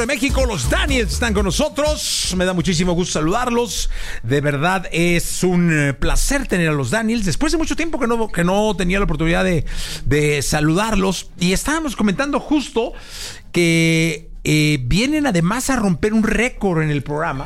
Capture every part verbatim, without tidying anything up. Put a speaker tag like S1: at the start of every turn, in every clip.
S1: centro de México. Los Daniels están con nosotros. Me da muchísimo gusto saludarlos. De verdad es un placer tener a los Daniels. Después de mucho tiempo que no, que no tenía la oportunidad de, de saludarlos. Y estábamos comentando justo que Eh, vienen además a romper un récord en el programa.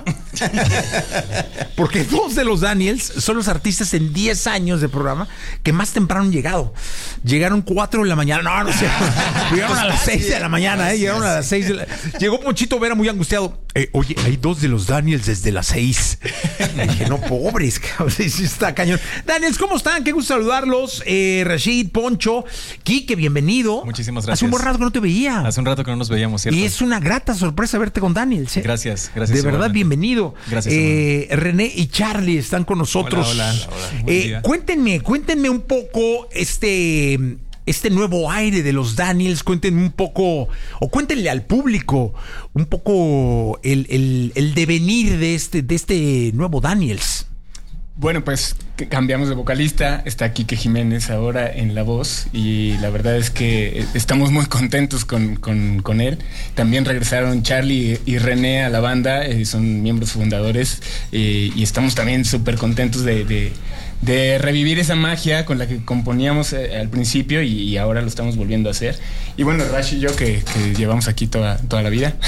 S1: Porque dos de los Daniels son los artistas en diez años de programa que más temprano han llegado. Llegaron cuatro de la mañana. No, no sé. Llegaron a las seis de la mañana, ¿eh? Llegaron a las seis de la... Llegó Ponchito Vera muy angustiado. Eh, oye, hay dos de los Daniels desde las seis. Le dije, no, pobres, cabrón. Sí, está cañón. Daniels, ¿cómo están? Qué gusto saludarlos. Eh, Rashid, Poncho, Quique, bienvenido.
S2: Muchísimas gracias.
S1: Hace un buen rato que no te veía.
S2: Hace un rato que no nos veíamos, ¿cierto?
S1: Y es una grata sorpresa verte con Daniels, ¿eh?
S2: Gracias, gracias.
S1: De verdad, bienvenido.
S2: Gracias.
S1: Eh, René y Charlie están con nosotros.
S2: Hola, hola, hola.
S1: Eh, cuéntenme, cuéntenme un poco este, este nuevo aire de los Daniels. Cuéntenme un poco, o cuéntenle al público un poco el, el, el devenir de este, de este nuevo Daniels.
S3: Bueno, pues cambiamos de vocalista, está Quique Jiménez ahora en la voz y la verdad es que estamos muy contentos con, con, con él. También regresaron Charlie y René a la banda, eh, son miembros fundadores eh, y estamos también súper contentos de, de, de revivir esa magia con la que componíamos eh, al principio y, y ahora lo estamos volviendo a hacer. Y bueno, Rash y yo que, que llevamos aquí toda, toda la vida,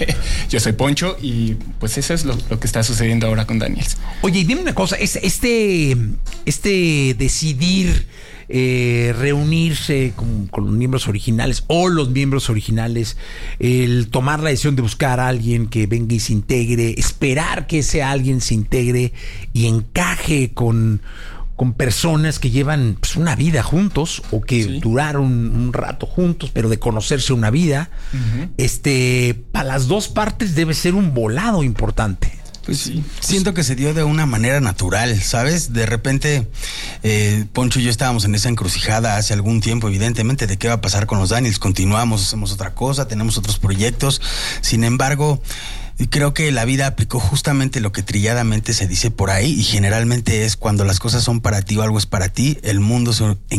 S3: yo soy Poncho y pues eso es lo, lo que está sucediendo ahora con Daniels.
S1: Oye, y dime una cosa, este, este decidir eh, reunirse con, con los miembros originales o los miembros originales, el tomar la decisión de buscar a alguien que venga y se integre, esperar que ese alguien se integre y encaje con, con personas que llevan pues, una vida juntos o que sí. duraron un rato juntos, pero de conocerse una vida, uh-huh. este, para las dos partes debe ser un volado importante.
S4: Pues sí, siento que se dio de una manera natural, ¿sabes? De repente, eh, Poncho y yo estábamos en esa encrucijada hace algún tiempo, evidentemente, de qué va a pasar con los Daniels. Continuamos, hacemos otra cosa, tenemos otros proyectos. Sin embargo, creo que la vida aplicó justamente lo que trilladamente se dice por ahí y generalmente es cuando las cosas son para ti o algo es para ti, el mundo se